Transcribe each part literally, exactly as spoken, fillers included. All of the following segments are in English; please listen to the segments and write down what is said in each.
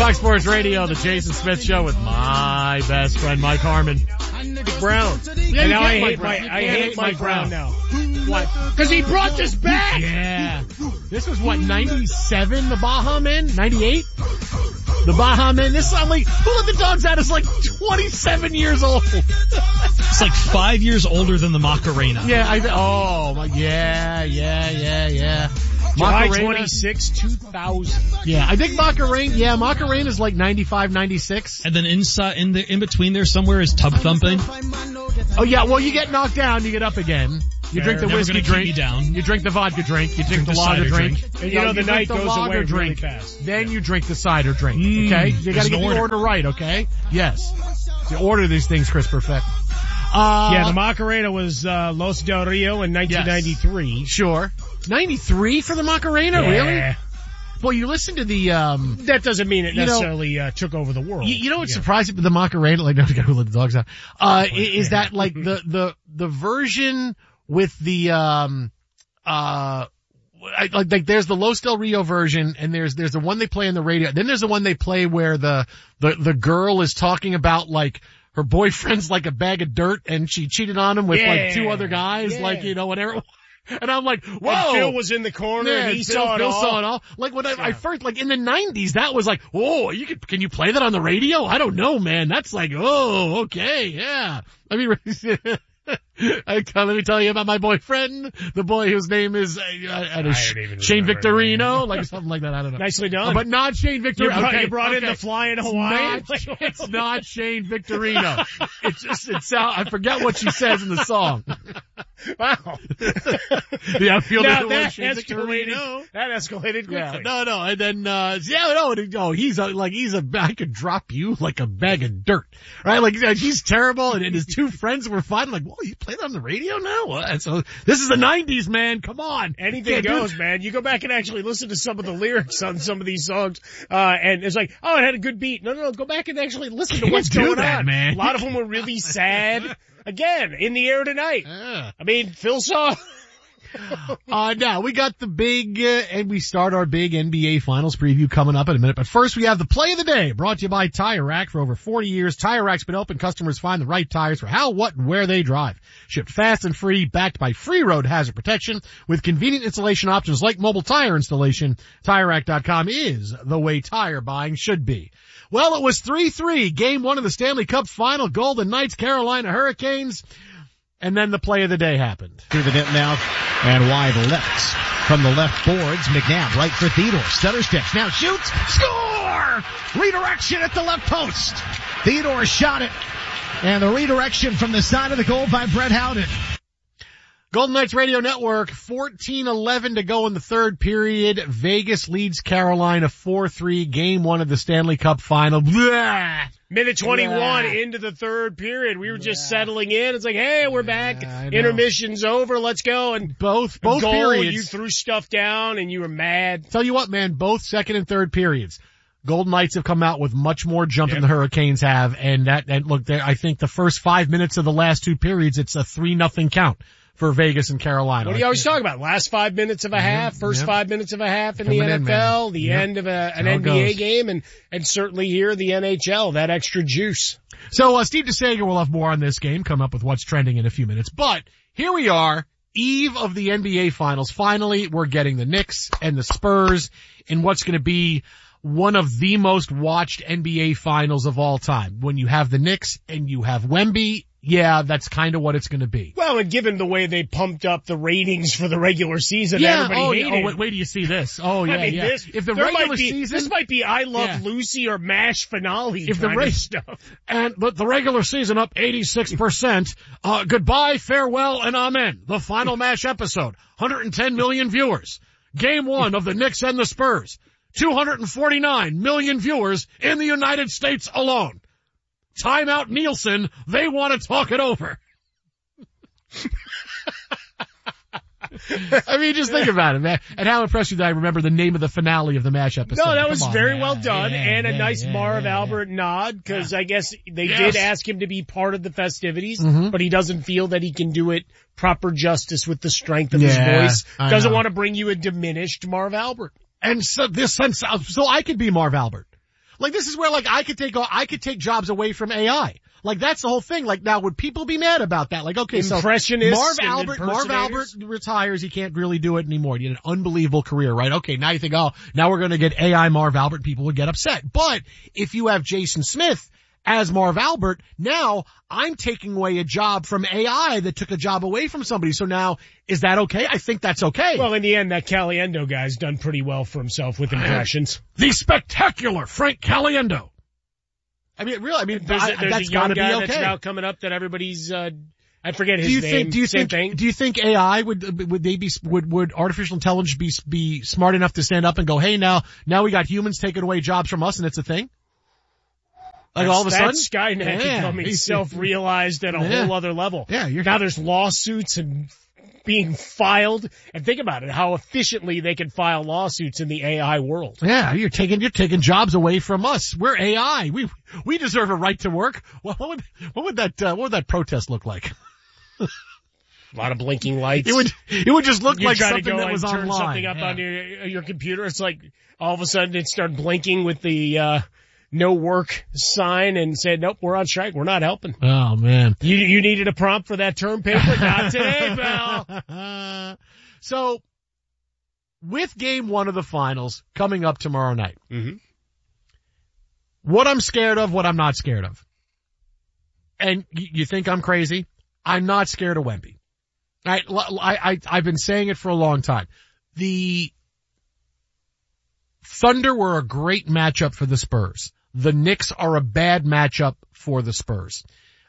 Fox Sports Radio, the Jason Smith Show with my best friend Mike Harmon. Mike Brown. Yeah, and now I Mike hate, Brown. my, You I can't hate hate Mike Mike Brown, Brown. now. What? Because he brought this back. Yeah. This was what, ninety-seven, the Baja Men? ninety-eight? The Baja Men. This song, like, Who Let the Dogs Out is like twenty-seven years old. It's like five years older than the Macarena. Yeah, I, oh, my, yeah, yeah, yeah, yeah. July Macarena. twenty-sixth, two thousand. Yeah, I think Macarena, yeah, Macarena is like ninety-five, ninety-six. And then inside, in the, in between there somewhere is Tub Thumping. Oh yeah, well you get knocked down, you get up again. You Fair. drink the Never whiskey gonna keep drink. you down. You drink the vodka drink. You drink, Drink the the lager cider drink. drink. And you know, the drink night the goes lager away drink. really fast. Then you drink the cider drink. Mm, Okay, you gotta there's get an the order. order right. Okay, yes. You order these things, Chris Perfect. Uh, Yeah, the Macarena was uh, Los Del Rio in nineteen ninety-three. Sure. ninety-three for the Macarena, Yeah. really? Well, you listen to the, um, That doesn't mean it You know- necessarily uh, took over the world. You, you know what's Yeah. surprising? The Macarena, like, no, we gotta let the dogs out. Uh, is that like the, the, the version with the, um, uh, I, like, like there's the Los Del Rio version and there's, there's the one they play on the radio. Then there's the one they play where the, the, the girl is talking about like, her boyfriend's like a bag of dirt and she cheated on him with Yeah. like two other guys, Yeah. like, you know, whatever. And I'm like, whoa. And Phil was in the corner Yeah, and he Phil, saw it Phil all. saw it all. Like when I, I Yeah. first, like in the nineties, that was like, oh, you could, can you play that on the radio? I don't know, man. That's like, oh, okay, yeah. I mean, I, let me tell you about my boyfriend, the boy whose name is uh, I, I don't Sh- even Shane remember Victorino, like something like that. I don't know. Nicely done. Oh, but not Shane You Victorino. brought, okay, you brought okay. in the flying Hawaiian. It's not, it's not Shane Victorino. It's just, it's out, I forget what she says in the song. Wow. The outfielder Now was that Shane Victorino. escalated, that escalated quickly. Yeah, no, no, and then, uh, yeah, no, no, he's a, like, he's a, I could drop you like a bag of dirt, right? Like, he's terrible, and, and his two friends were fighting, like, whoa, you play that on the radio now? What? And so, this is the nineties, man, come on. Anything Can't do goes, man. You go back and actually listen to some of the lyrics on some of these songs, uh, and it's like, oh, it had a good beat. No, no, no, go back and actually listen to Can't what's do going that, on. man. A lot of them were really sad. Again, in the air tonight. Yeah. I mean, Phil saw. Uh, now we got the big, uh, and we start our big N B A Finals preview coming up in a minute. But first we have the play of the day brought to you by Tire Rack. For over forty years, Tire Rack's been helping customers find the right tires for how, what, and where they drive. Shipped fast and free, backed by free road hazard protection with convenient installation options like mobile tire installation. Tire Rack dot com is the way tire buying should be. Well, it was three three, game one of the Stanley Cup final, Golden Knights, Carolina Hurricanes. And then the play of the day happened. Through the net now and wide left. From the left boards, McNabb right for Theodore. Stutter steps. Now shoots. Score! Redirection at the left post. Theodore shot it. And the redirection from the side of the goal by Brett Howden. Golden Knights Radio Network, fourteen eleven to go in the third period. Vegas leads Carolina four three, game one of the Stanley Cup final. Blah! Minute twenty-one Yeah. into the third period. We were just settling in. It's like, hey, we're back. I know. Intermission's over. Let's go. And Both, both goal, periods. you threw stuff down and you were mad. Tell you what, man, both second and third periods. Golden Knights have come out with much more jump Yep. than the Hurricanes have, and that, and look, there, I think the first five minutes of the last two periods, it's a three nothing count for Vegas and Carolina. What do you always talk about? Last five minutes of a half, first yep. five minutes of a half in Coming the in, N F L, man. the Yep. end of a, an That's how it N B A goes. game, and, and certainly here the N H L, that extra juice. So, uh, Steve DeSager will have more on this game, come up with what's trending in a few minutes. But here we are, eve of the N B A Finals. Finally, we're getting the Knicks and the Spurs in what's going to be one of the most watched N B A Finals of all time. When you have the Knicks and you have Wemby, yeah, that's kind of what it's going to be. Well, and given the way they pumped up the ratings for the regular season, Yeah, everybody oh, hated yeah. oh wait, wait till you see this. Oh, yeah, I mean, yeah. this, if the there regular might be, season, this might be I Love Yeah. Lucy or MASH finale If the kind ra- of stuff. and, but the regular season up eighty-six percent, uh, goodbye, farewell, and amen. The final MASH episode, one hundred ten million viewers. Game one of the Knicks and the Spurs. two hundred forty-nine million viewers in the United States alone. Timeout Nielsen, they want to talk it over. I mean, just think about it, man. And how impressed you that I remember the name of the finale of the MASH episode. No, that Come was on, very man. well done, Yeah, and a yeah, nice yeah, Marv yeah, Albert nod, because I guess they Yes. did ask him to be part of the festivities, Mhm. but he doesn't feel that he can do it proper justice with the strength of Yeah, his voice. I Doesn't know. want to bring you a diminished Marv Albert. And so this sense, so I could be Marv Albert. Like this is where like I could take, I could take jobs away from A I. Like that's the whole thing. Like now would people be mad about that? Like, okay, so Marv Albert, Marv Albert retires. He can't really do it anymore. He had an unbelievable career, right? Okay. Now you think, oh, now we're going to get A I Marv Albert. People would get upset. But if you have Jason Smith as Marv Albert, now I'm taking away a job from A I that took a job away from somebody. So now is that okay? I think that's okay. Well, in the end, that Caliendo guy's done pretty well for himself with impressions. The spectacular Frank Caliendo. I mean, really, I mean, there's, I, there's that's a young gotta guy be okay. that's now coming up that everybody's, uh, I forget his do you name. Think, do you Same think, thing. do you think A I would, would they be, would, would artificial intelligence be, be smart enough to stand up and go, hey, now, now we got humans taking away jobs from us and it's a thing? Like that's, all of a sudden? Skynet yeah. becoming self-realized at a yeah. whole other level. Yeah, you're now there's lawsuits and being filed. And think about it, how efficiently they can file lawsuits in the A I world. Yeah, you're taking, you're taking jobs away from us. We're A I. We, we deserve a right to work. Well, what would, what would that, uh, what would that protest look like? A lot of blinking lights. It would, it would just look you like try something to go that was and turn online. something up yeah. on your, your computer. It's like all of a sudden it started blinking with the, uh, no work sign and said, nope, we're on strike. We're not helping. Oh man. You, you needed a prompt for that term paper? Not today, pal. So, with game one of the finals coming up tomorrow night, mm-hmm. what I'm scared of, what I'm not scared of. And y- you think I'm crazy? I'm not scared of Wemby. I, I, I, I've been saying it for a long time. The Thunder were a great matchup for the Spurs. The Knicks are a bad matchup for the Spurs.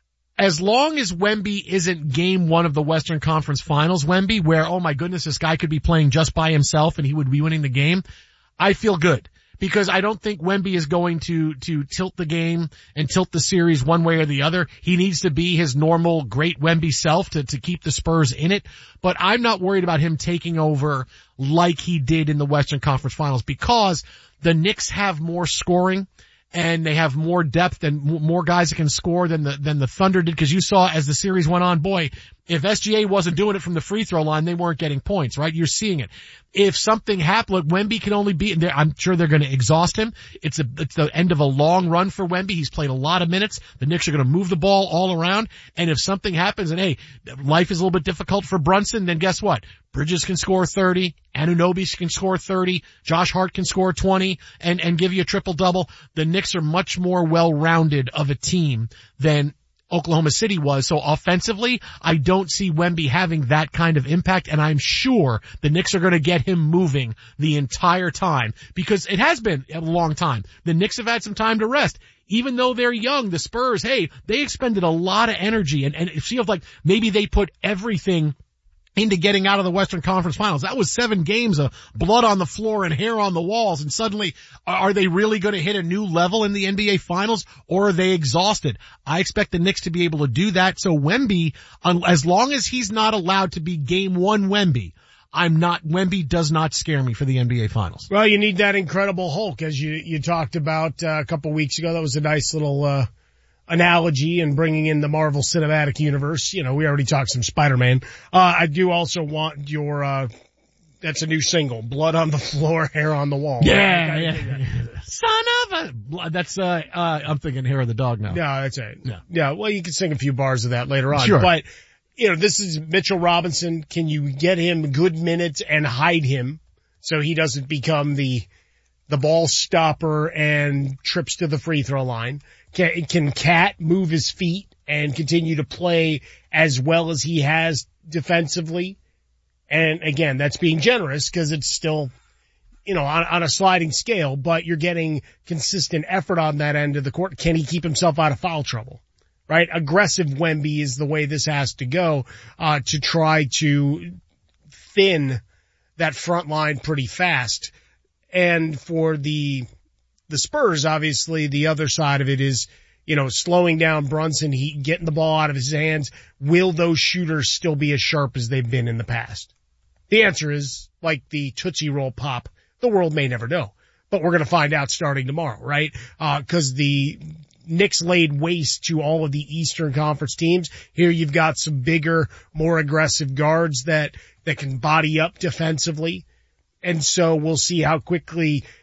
As long as Wemby isn't game one of the Western Conference Finals, Wemby, where, oh my goodness, this guy could be playing just by himself and he would be winning the game, I feel good. Because I don't think Wemby is going to, to tilt the game and tilt the series one way or the other. He needs to be his normal great Wemby self to, to keep the Spurs in it. But I'm not worried about him taking over like he did in the Western Conference Finals because the Knicks have more scoring and they have more depth and more guys that can score than the, than the Thunder did. Cause you saw as the series went on, boy, if S G A wasn't doing it from the free throw line, they weren't getting points, right? You're seeing it. If something happened, look, Wemby can only be, I'm sure they're going to exhaust him. It's a, it's the end of a long run for Wemby. He's played a lot of minutes. The Knicks are going to move the ball all around. And if something happens and hey, life is a little bit difficult for Brunson, then guess what? Bridges can score thirty. Anunoby can score thirty. Josh Hart can score twenty and, and give you a triple double. The Knicks are much more well-rounded of a team than Oklahoma City was. So offensively, I don't see Wemby having that kind of impact, and I'm sure the Knicks are going to get him moving the entire time because it has been a long time. The Knicks have had some time to rest. Even though they're young, the Spurs, hey, they expended a lot of energy, and, and it feels like maybe they put everything into getting out of the Western Conference Finals. That was seven games of blood on the floor and hair on the walls, and suddenly, are they really going to hit a new level in the N B A Finals, or are they exhausted? I expect the Knicks to be able to do that. So Wemby, as long as he's not allowed to be game one Wemby, I'm not, Wemby does not scare me for the N B A Finals. Well, you need that Incredible Hulk, as you, you talked about uh, a couple weeks ago. That was a nice little, uh, analogy and bringing in the Marvel Cinematic Universe. You know, we already talked some Spider-Man. Uh, I do also want your, uh, that's a new single, Blood on the Floor, Hair on the Wall. Yeah, yeah. Son of a, that's, uh, uh, I'm thinking Hair of the Dog now. No, that's it. Yeah. Yeah, well, you can sing a few bars of that later on. Sure. But, you know, this is Mitchell Robinson. Can you get him good minutes and hide him so he doesn't become the, the ball stopper and trips to the free throw line? Can, can Cat move his feet and continue to play as well as he has defensively? And again, that's being generous because it's still, you know, on, on a sliding scale, but you're getting consistent effort on that end of the court. Can he keep himself out of foul trouble? Right? Aggressive Wemby is the way this has to go, uh, to try to thin that front line pretty fast. And for the, the Spurs, obviously, the other side of it is, you know, slowing down Brunson, he getting the ball out of his hands. Will those shooters still be as sharp as they've been in the past? The answer is, like the Tootsie Roll Pop, the world may never know. But we're going to find out starting tomorrow, right? Uh, cause the Knicks laid waste to all of the Eastern Conference teams. Here you've got some bigger, more aggressive guards that, that can body up defensively. And so we'll see how quickly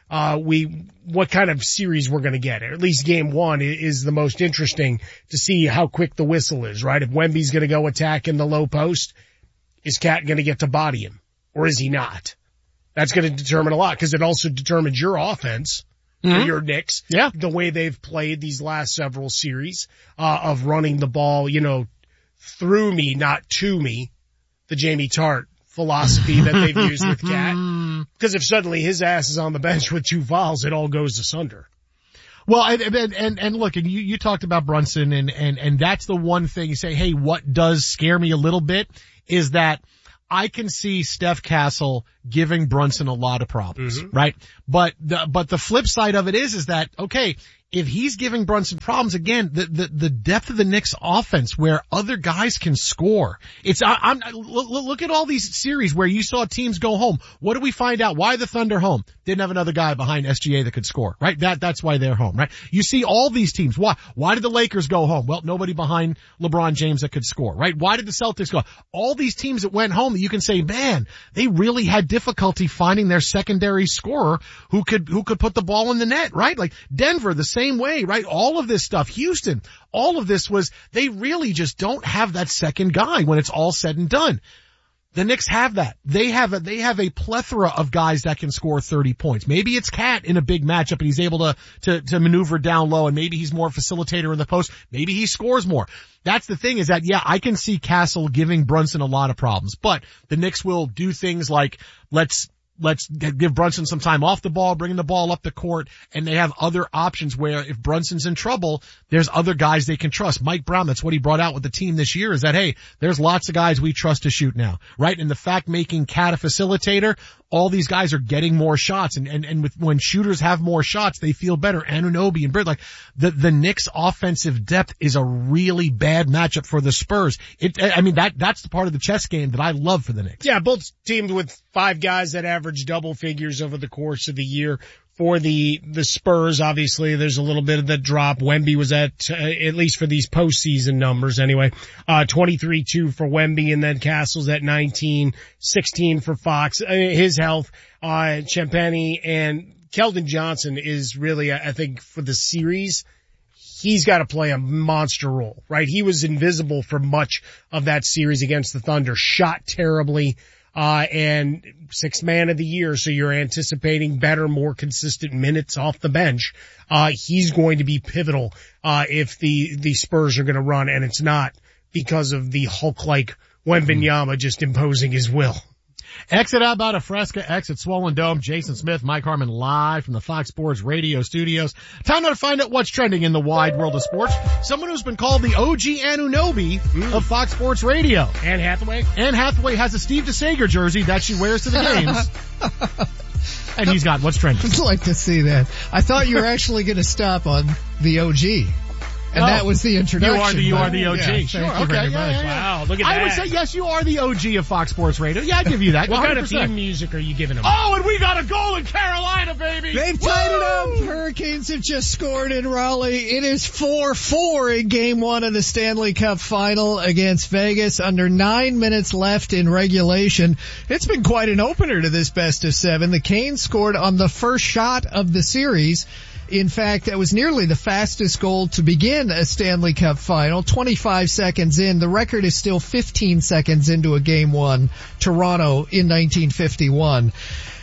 uh, we, what kind of series we're going to get. Or at least game one is the most interesting to see how quick the whistle is, right? If Wemby's going to go attack in the low post, is Cat going to get to body him or is he not? That's going to determine a lot because it also determines your offense. Mm-hmm. For your Knicks. Yeah. The way they've played these last several series, uh, of running the ball, you know, through me, not to me. The Jamie Tart philosophy that they've used with Cat. Because if suddenly his ass is on the bench with two fouls, it all goes asunder. Well, and, and, and, and look, and you, you talked about Brunson and, and, and that's the one thing you say, hey, what does scare me a little bit is that I can see Steph Castle giving Brunson a lot of problems, mm-hmm. right? But the, but the flip side of it is, is that, okay, if he's giving Brunson problems again, the, the, the depth of the Knicks offense where other guys can score. It's, I, I'm, look, look at all these series where you saw teams go home. What do we find out? Why the Thunder home? Didn't have another guy behind S G A that could score, right? That, that's why they're home, right? You see all these teams. Why, why did the Lakers go home? Well, nobody behind LeBron James that could score, right? Why did the Celtics go? All these teams that went home that you can say, man, they really had difficulty finding their secondary scorer who could, who could put the ball in the net, right? Like Denver, the same way, right? All of this stuff, Houston, all of this was, they really just don't have that second guy when it's all said and done. The Knicks have that. They have a, they have a plethora of guys that can score thirty points. Maybe it's Cat in a big matchup and he's able to, to, to maneuver down low and maybe he's more facilitator in the post. Maybe he scores more. That's the thing is that, yeah, I can see Castle giving Brunson a lot of problems, but the Knicks will do things like, let's, Let's give Brunson some time off the ball, bringing the ball up the court, and they have other options where if Brunson's in trouble, there's other guys they can trust. Mike Brown, that's what he brought out with the team this year is that, hey, there's lots of guys we trust to shoot now, right? And the fact making Cat a facilitator, all these guys are getting more shots and, and, and with, when shooters have more shots, they feel better. Anunoby and Bird, like the, the Knicks offensive depth is a really bad matchup for the Spurs. It, I mean, that, that's the part of the chess game that I love for the Knicks. Yeah, both teams with five guys that average double figures over the course of the year. For the, the Spurs, obviously, there's a little bit of the drop. Wemby was at, uh, at least for these postseason numbers anyway, uh, twenty-three two for Wemby, and then Castle's at nineteen, sixteen for Fox. Uh, his health, uh, Champagny and Keldon Johnson is really, I think, for the series, he's got to play a monster role, right? He was invisible for much of that series against the Thunder, shot terribly. Uh, and sixth man of the year, so you're anticipating better, more consistent minutes off the bench. Uh, he's going to be pivotal, uh, if the, the Spurs are going to run, and it's not because of the Hulk-like Wembanyama just imposing his will. Exit out about a Fresca, exit Swollen Dome. Jason Smith, Mike Harmon live from the Fox Sports Radio studios. Time now to find out what's trending in the wide world of sports. Someone who's been called the O G Anunoby mm. of Fox Sports Radio. Anne Hathaway. Anne Hathaway has a Steve DeSager jersey that she wears to the games. And he's got what's trending. I'd like to see that. I thought you were actually going to stop on the O G. And oh, that was the introduction. You are the, you are the O G. Yeah, sure. Thank you okay. very yeah, much. Yeah, yeah. Wow. Look at I that. would say, yes, you are the O G of Fox Sports Radio. Yeah, I'd give you that. What one hundred percent. kind of theme music are you giving them? Oh, and we got a goal in Carolina, baby. They've tied it up. Hurricanes have just scored in Raleigh. It is four four in game one of the Stanley Cup final against Vegas. Under nine minutes left in regulation. It's been quite an opener to this best of seven. The Canes scored on the first shot of the series. In fact, that was nearly the fastest goal to begin a Stanley Cup final. twenty-five seconds in. The record is still fifteen seconds into a game one. Toronto in nineteen fifty-one.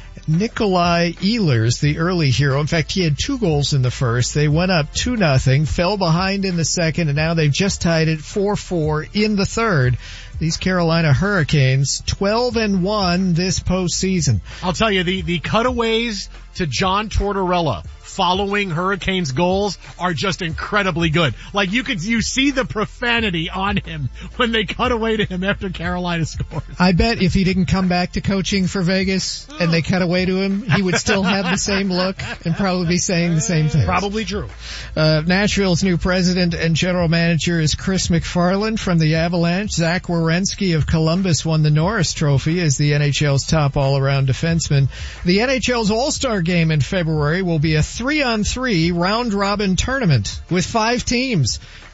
Nikolai Ehlers, the early hero. In fact, he had two goals in the first. They went up two nothing, fell behind in the second, and now they've just tied it four four in the third. These Carolina Hurricanes, twelve and one this postseason. I'll tell you, the, the cutaways to John Tortorella following Hurricanes goals are just incredibly good. Like you could, you see the profanity on him when they cut away to him after Carolina scores. I bet if he didn't come back to coaching for Vegas and they cut away to him, he would still have the same look and probably be saying the same thing. Probably true. Uh, Nashville's new president and general manager is Chris McFarland from the Avalanche. Zach Werenski of Columbus won the Norris Trophy as the N H L's top all-around defenseman. The N H L's All-Star Game in February will be a three on three round-robin tournament with five teams.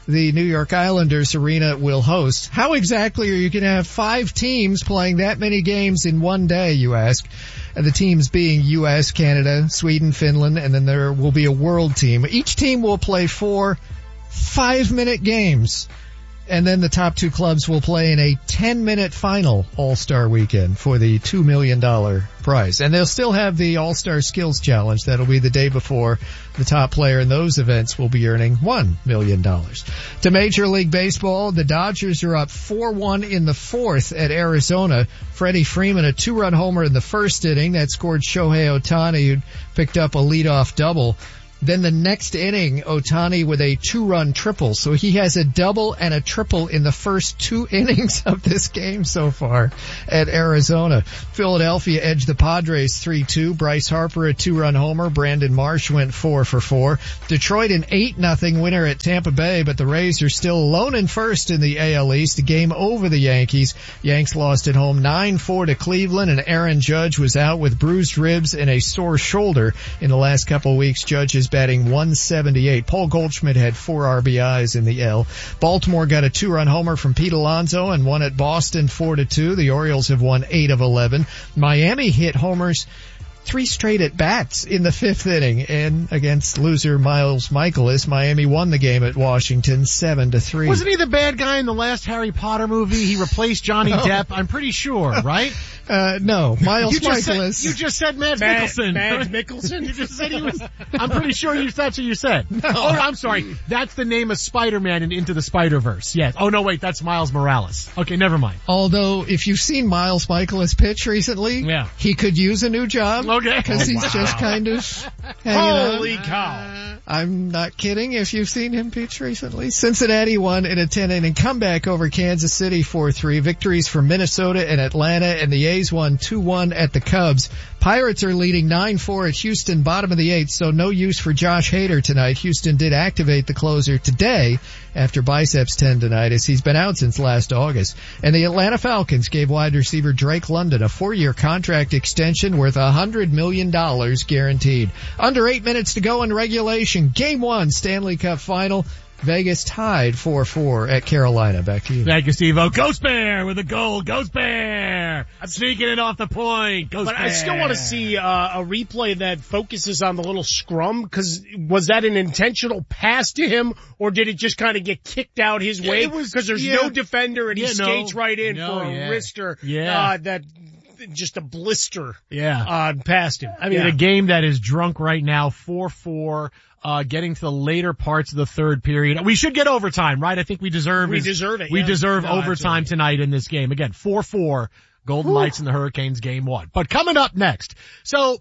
the New York Islanders arena will host. How exactly are you going to have five teams playing that many games in one day, you ask? And the teams being U S, Canada, Sweden, Finland, and then there will be a world team. Each team will play four five-minute games. And then the top two clubs will play in a ten-minute final All-Star weekend for the two million dollars prize. And they'll still have the All-Star Skills Challenge. That'll be the day before. The top player in those events will be earning one million dollars. To Major League Baseball, the Dodgers are up four one in the fourth at Arizona. Freddie Freeman, a two-run homer in the first inning. That scored Shohei Ohtani, who picked up a leadoff double. Then the next inning, Ohtani with a two-run triple. So he has a double and a triple in the first two innings of this game so far at Arizona. Philadelphia edged the Padres three two. Bryce Harper, a two-run homer. Brandon Marsh went four for four. Detroit an eight nothing winner at Tampa Bay, but the Rays are still alone in first in the A L East. A game over the Yankees. Yanks lost at home nine four to Cleveland, and Aaron Judge was out with bruised ribs and a sore shoulder in the last couple of weeks. Judge is batting one seventy-eight. Paul Goldschmidt had four R B Is in the L. Baltimore got a two-run homer from Pete Alonso and won at Boston four to two. The Orioles have won eight of eleven. Miami hit homers three straight at bats in the fifth inning, and against loser Miles Michaelis, Miami won the game at Washington seven to three. Wasn't he the bad guy in the last Harry Potter movie? He replaced Johnny no. Depp, I'm pretty sure, right? Uh, no, Miles you just Michaelis. Said, you just said Mads Mad, Mikkelsen. Mads Mikkelsen? You just said he was, I'm pretty sure you, that's what you said. No. Oh, I'm sorry. That's the name of Spider-Man in Into the Spider-Verse. Yes. Oh, no, wait, that's Miles Morales. Okay, never mind. Although, if you've seen Miles Michaelis pitch recently, yeah. he could use a new job. Okay. Because Oh, he's wow. just kind of hanging Holy on. cow. I'm not kidding if you've seen him pitch recently. Cincinnati won in a ten-inning comeback over Kansas City four three. Victories for Minnesota and Atlanta, and the A's won two one at the Cubs. Pirates are leading nine four at Houston, bottom of the eighth, so no use for Josh Hader tonight. Houston did activate the closer today after biceps tendonitis. He's been out since last August. And the Atlanta Falcons gave wide receiver Drake London a four-year contract extension worth one hundred million dollars guaranteed. Under eight minutes to go in regulation. Game one, Stanley Cup final. Vegas tied four four at Carolina. Back to you. Thank you, Steve-O. Ghost Bear with a goal. Ghost Bear. I'm sneaking it off the point. Ghost But Bear. I still want to see uh, a replay that focuses on the little scrum, because was that an intentional pass to him, or did it just kind of get kicked out his Yeah, way? it was- Because there's yeah. no defender and Yeah, he no. skates right in No, for a yeah. wrister. Yeah. Uh, that just a blister Yeah. uh, past him. I mean, yeah. a game that is drunk right now, four four, uh, getting to the later parts of the third period. We should get overtime, right? I think we deserve We is- deserve it, We yeah. deserve No, overtime absolutely. tonight in this game. Again, four four, Golden Knights and the Hurricanes game one. But coming up next, so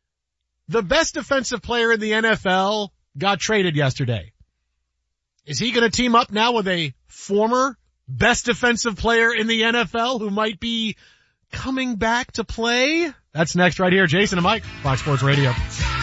the best defensive player in the N F L got traded yesterday. Is he going to team up now with a former best defensive player in the N F L who might be coming back to play? That's next right here. Jason and Mike, Fox Sports Radio.